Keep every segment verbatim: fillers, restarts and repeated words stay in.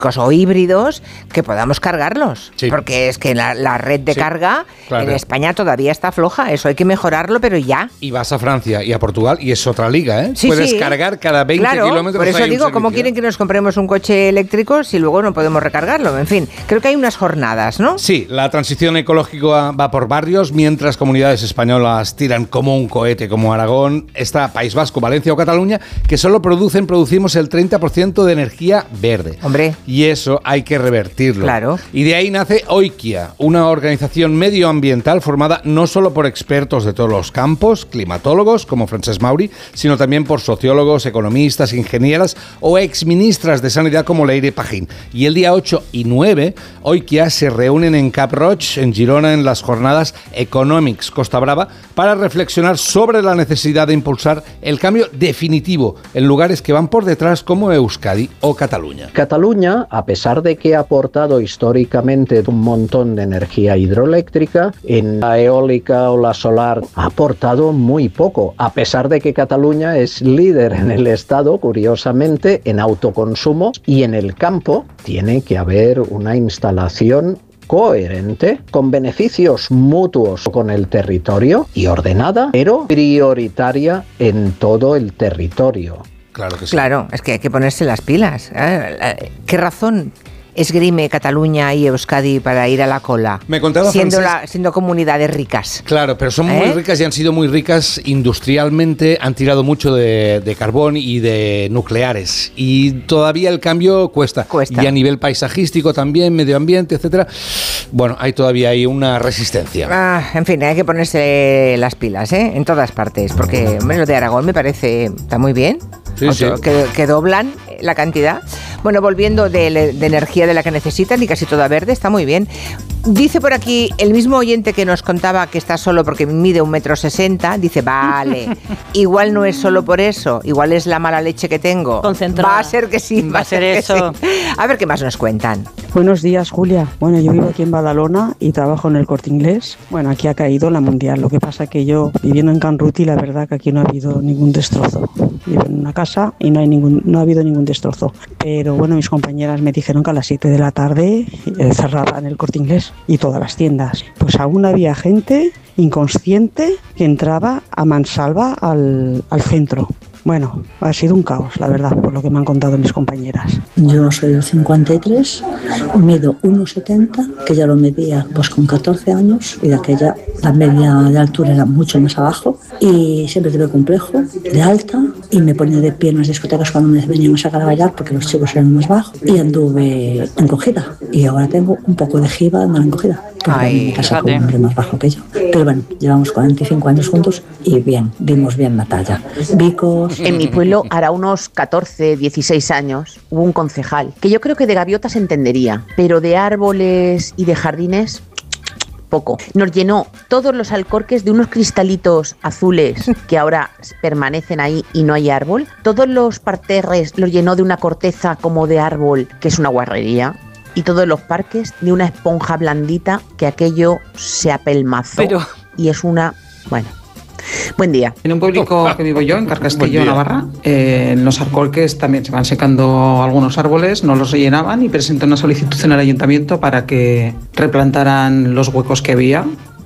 o híbridos que podamos cargarlos, sí. porque es que la, la red de sí, carga claro. en España todavía está floja, eso hay que mejorarlo, pero ya. Y vas a Francia y a Portugal y es otra liga, ¿eh? Sí, Puedes sí. cargar cada veinte claro, kilómetros. Por eso digo, ¿cómo quieren que nos compremos un coche eléctrico si luego no podemos recargarlo? En fin, creo que hay unas jornadas, ¿no? Sí, la transición ecológica va por barrios, mientras comunidades españolas tiran como un cohete, como Aragón, está País Vasco, Valencia o Cataluña, que solo producen, producimos el treinta por ciento de energía verde. Hombre. Y eso hay que que revertirlo. Claro. Y de ahí nace Oikia, una organización medioambiental formada no solo por expertos de todos los campos, climatólogos como Francesc Mauri, sino también por sociólogos, economistas, ingenieras o exministras de Sanidad como Leire Pajín. Y el día ocho y nueve, Oikia se reúnen en Cap Roig, en Girona, en las jornadas Economics Costa Brava, para reflexionar sobre la necesidad de impulsar el cambio definitivo en lugares que van por detrás como Euskadi o Cataluña. Cataluña, a pesar de que ha aportado históricamente un montón de energía hidroeléctrica, en la eólica o la solar ha aportado muy poco, a pesar de que Cataluña es líder en el estado, curiosamente, en autoconsumo, y en el campo tiene que haber una instalación coherente, con beneficios mutuos con el territorio y ordenada, pero prioritaria en todo el territorio. Claro que sí. Claro, es que hay que ponerse las pilas. ¿Qué razón esgrime Cataluña y Euskadi para ir a la cola? Me contaba siendo, Francesc... la, siendo comunidades ricas. Claro, pero son ¿Eh? muy ricas y han sido muy ricas industrialmente, han tirado mucho de, de carbón y de nucleares. Y todavía el cambio cuesta. Cuesta. Y a nivel paisajístico también, medio ambiente, etcétera. Bueno, hay todavía ahí una resistencia. Ah, en fin, hay que ponerse las pilas, ¿eh? En todas partes. Porque, hombre, lo de Aragón me parece... Está muy bien. Sí, Otro, sí. Que, que doblan la cantidad. Bueno, volviendo de, de energía de la que necesitan y casi toda verde, está muy bien. Dice por aquí el mismo oyente que nos contaba que está solo porque mide un metro sesenta, dice, vale, igual no es solo por eso, igual es la mala leche que tengo. Concentrada. Va a ser que sí, va, va a ser eso. Sí. A ver qué más nos cuentan. Buenos días, Julia. Bueno, yo vivo aquí en Badalona y trabajo en el Corte Inglés. Bueno, aquí ha caído la mundial. Lo que pasa que yo, viviendo en Can Ruti, la verdad que aquí no ha habido ningún destrozo. Vivo en una casa y no hay ningún, no ha habido ningún destrozo. Pero bueno, mis compañeras me dijeron que a las siete de la tarde eh, cerraban el Corte Inglés y todas las tiendas. Pues aún había gente inconsciente que entraba a mansalva al, al centro. Bueno, ha sido un caos, la verdad, por lo que me han contado mis compañeras. Yo soy del cincuenta y tres, mido uno setenta, que ya lo medía pues con catorce años, y de aquella la media de altura era mucho más abajo, y siempre tuve complejo de alta, y me ponía de pie en las discotecas cuando me venían a sacar a bailar, porque los chicos eran más bajos, y anduve encogida, y ahora tengo un poco de jiba en la encogida, porque Ay, me casé con un hombre más bajo que yo. Pero bueno, llevamos cuarenta y cinco años juntos, y bien, dimos bien la talla. Vicos. En mi pueblo, hará unos catorce, dieciséis años, hubo un concejal, que yo creo que de gaviotas entendería, pero de árboles y de jardines, poco. Nos llenó todos los alcorques de unos cristalitos azules que ahora permanecen ahí y no hay árbol. Todos los parterres los llenó de una corteza como de árbol, que es una guarrería. Y todos los parques de una esponja blandita que aquello se apelmazó. Pero... Y es una... bueno... Buen día. En un pueblico que vivo yo, en Carcastillo, Navarra, eh, en los alcorques también se van secando algunos árboles, no los rellenaban, y presenté una solicitud en el ayuntamiento para que replantaran los huecos que había,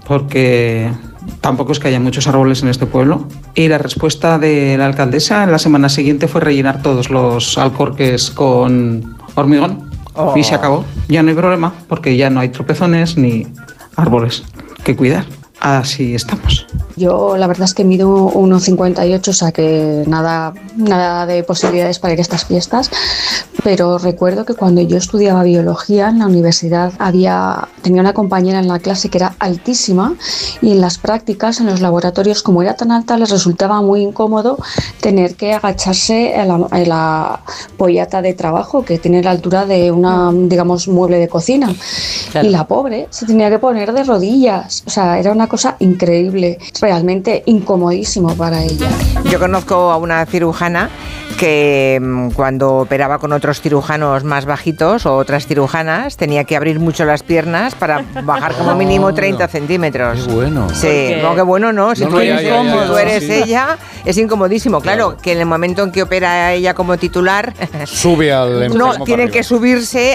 porque tampoco es que haya muchos árboles en este pueblo. Y la respuesta de la alcaldesa en la semana siguiente fue rellenar todos los alcorques con hormigón. Oh. Y se acabó. Ya no hay problema, porque ya no hay tropezones ni árboles que cuidar. Así estamos. Yo la verdad es que mido uno cincuenta y ocho, o sea que nada, nada de posibilidades para ir a estas fiestas, pero recuerdo que cuando yo estudiaba biología en la universidad había, tenía una compañera en la clase que era altísima, y en las prácticas, en los laboratorios, como era tan alta, les resultaba muy incómodo tener que agacharse en la, en la pollata de trabajo, que tiene la altura de una, digamos, mueble de cocina. Claro. Y la pobre se tenía que poner de rodillas, o sea, era una cosa increíble, realmente incomodísimo para ella. Yo conozco a una cirujana que mm, cuando operaba con otros cirujanos más bajitos o otras cirujanas tenía que abrir mucho las piernas para bajar como mínimo treinta centímetros. Qué bueno. Sí, no, qué bueno, ¿no? Si No, tú no, eres, ya, ya, ya, tú eres sí. ella, es incomodísimo. Claro, Claro. que en el momento en que opera ella como titular, Sube al no, enfermo tienen para que arriba. subirse